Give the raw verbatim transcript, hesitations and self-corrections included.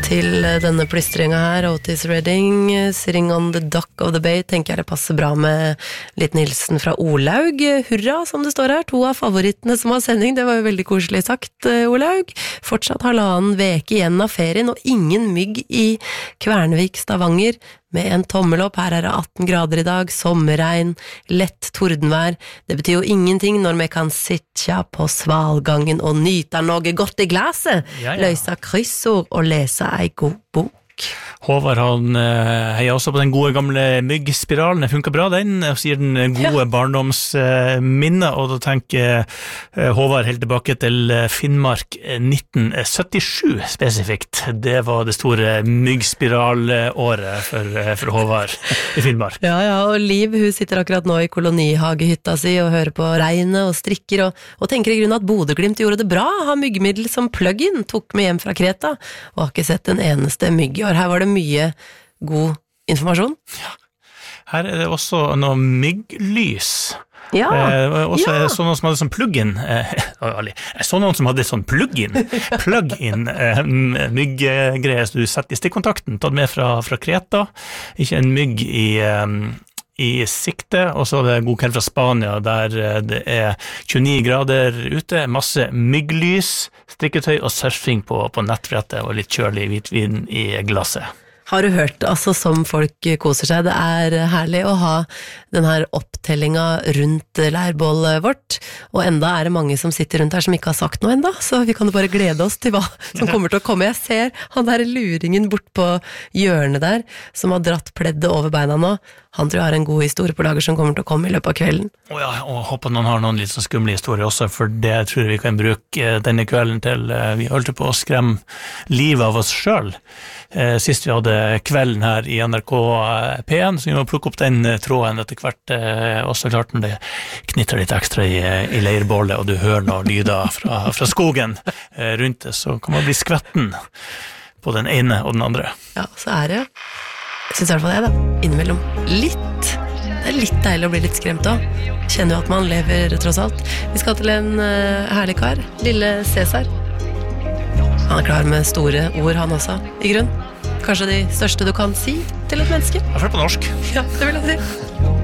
Til denne plystringa her, Otis Redding, Sitting on the Dock of the Bay, tenker jeg det passer bra med liten hilsen fra Olaug. Hurra, som det står her, to av favorittene som har sending, det var jo veldig koselig sagt, Olaug. Fortsatt halvannen veke igjen av ferien, og ingen mygg i Kvernvik, Stavanger, med en tommel opp. Her er det atten grader i dag, sommerregn, lett tordenvær. Det betyr jo ingenting når vi kan sitte på svalgangen og nyte noe godt i glaset, ja, ja. Løse kryssord og lese ei god bok. Håvard, han heier også på den gode gamle myggspiralen. Det funker bra den, og sier den gode ja. barndomsminne, og da tenker Håvard helt tilbake til Finnmark nitten syttisju spesifikt. Det var det store myggspiralåret for, for Håvard i Finnmark. Ja, ja, og Liv, hun sitter akkurat nå i kolonihagehytta si og hører på regnet og strikker, og, og tenker i grunnen at Bodø-Glimt gjorde det bra, ha myggmiddel som plug-in, tok med hjem fra Kreta, og har ikke sett en eneste mygg. Her var det mye god informasjon. Ja. Her er det også noe mygglys. Ja, eh, også ja. Sånn noen som hadde sånn plug-in eh, sånn noen som hadde sånn plug-in plug-in eh, mygggreier som du setter i stikkontakten, tatt med fra, fra Kreta, ikke en mygg i eh, i sikte, og så er det god kveld fra Spania, der det er tjueni grader ute, masse mygglys, strikketøy og surfing på, på nettbrettet, og litt kjølig hvitvin i glasset. Har du hørt, altså som folk koser seg, det er herlig å ha den her opptellinga rundt leirbålet vårt, og enda er det mange som sitter rundt her som ikke har sagt noe enda, så vi kan jo bare glede oss til hva som kommer til å komme. Jeg ser han der luringen bort på hjørnet der, som har dratt pleddet over beina nå. Han tror jeg har en god historie på lager som kommer til å komme i løpet av kvelden. Og ja, og håper noen har noen litt så skumle historier også, for det tror jeg vi kan bruke denne kvelden til. Vi holdt på å skremme livet av oss selv. Sist vi hadde kvelden her i N R K P en, så vi må plukke opp den tråden etter hvert. Også klart når det knitter litt ekstra i, i leirbålet, og du hører noen lyder fra, fra skogen rundt det, så kan man bli skvetten på den ene og den andre. Ja, så er det jo. Jeg synes i hvert fall det da, innimellom litt. Det er litt deilig å bli litt skremt også. Kjenner jo at man lever tross alt. Vi skal til en uh, herlig kar, lille Cæsar. Han er klar med store ord han også, i grunn. Kanskje de største du kan si til et menneske. Jeg er fra på norsk. Ja, det vil jeg si.